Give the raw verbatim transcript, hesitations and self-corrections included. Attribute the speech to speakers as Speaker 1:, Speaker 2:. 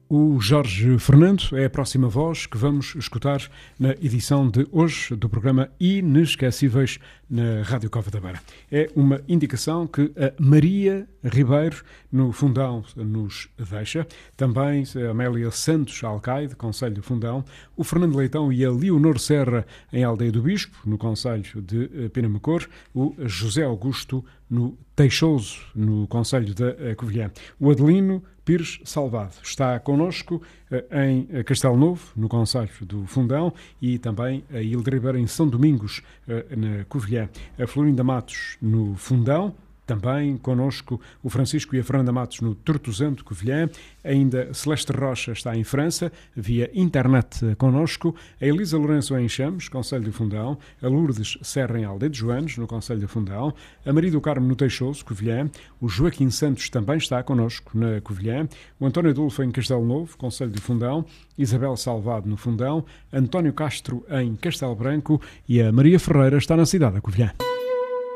Speaker 1: O Jorge Fernando é a próxima voz que vamos escutar na edição de hoje do programa Inesquecíveis na Rádio Cova da Beira. É uma indicação que a Maria Ribeiro, no Fundão, nos deixa. Também a Amélia Santos Alcaide, Conselho do Fundão. O Fernando Leitão e a Leonor Serra, em Aldeia do Bispo, no Conselho de Penamacor. O José Augusto, no Teixoso, no Conselho da Covilhã. O Adelino Pires Salvado está connosco em Castelo Novo, no Conselho do Fundão, e também a Hilde Ribeiro em São Domingos, na Covilhã. A Florinda Matos, no Fundão. Também connosco o Francisco e a Fernanda Matos no Tortozão de Covilhã. Ainda Celeste Rocha está em França, via internet connosco. A Elisa Lourenço em Chames, Conselho do Fundão. A Lourdes Serra em Aldeia de Joanes, no Conselho do Fundão. A Maria do Carmo no Teixoso, Covilhã. O Joaquim Santos também está connosco na Covilhã. O António Adolfo em Castelo Novo, Conselho do Fundão. Isabel Salvado no Fundão. António Castro em Castelo Branco. E a Maria Ferreira está na cidade da Covilhã.